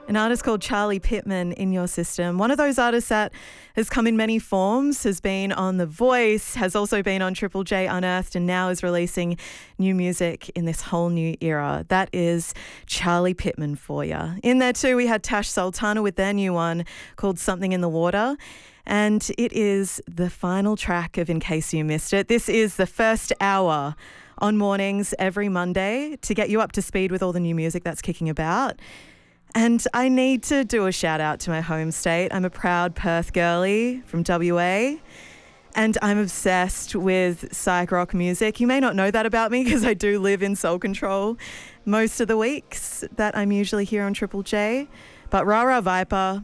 An artist called Charlie Pittman in your system. One of those artists that has come in many forms, has been on The Voice, has also been on Triple J Unearthed, and now is releasing new music in this whole new era. That is Charlie Pittman for you. In there too, we had Tash Sultana with their new one called Something in the Water. And it is the final track of In Case You Missed It. This is the first hour on mornings every Monday to get you up to speed with all the new music that's kicking about. And I need to do a shout out to my home state. I'm a proud Perth girly from WA, and I'm obsessed with psych rock music. You may not know that about me because I do live in Soul Control most of the weeks that I'm usually here on Triple J. But Rara Viper